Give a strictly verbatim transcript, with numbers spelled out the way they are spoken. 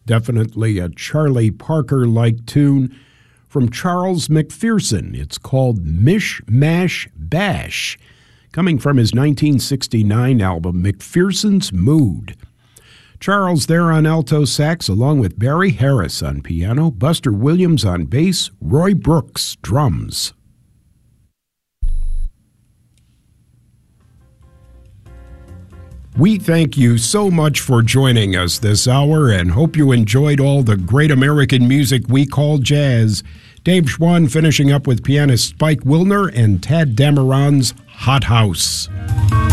Definitely a Charlie Parker-like tune from Charles McPherson. It's called Mish Mash Bash, coming from his nineteen sixty-nine album, McPherson's Mood. Charles there on alto sax, along with Barry Harris on piano, Buster Williams on bass, Roy Brooks drums. We thank you so much for joining us this hour and hope you enjoyed all the great American music we call jazz. Dave Schwann finishing up with pianist Spike Wilner and Tad Dameron's Hot House.